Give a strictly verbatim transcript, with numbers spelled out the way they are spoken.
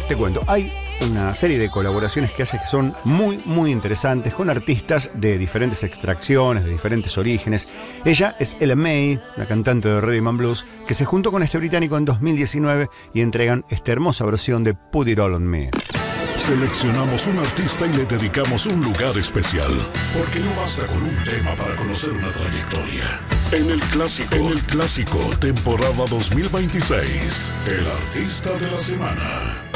te cuento, hay una serie de colaboraciones que hace que son muy, muy interesantes con artistas de diferentes extracciones, de diferentes orígenes. Ella es Ella Mai, una cantante de rhythm and blues, que se juntó con este británico en dos mil diecinueve y entregan esta hermosa versión de Put It All On Me. Seleccionamos un artista y le dedicamos un lugar especial, porque no basta con un tema para conocer una trayectoria. En el clásico, en el clásico, temporada dos mil veintiséis, el artista de la semana.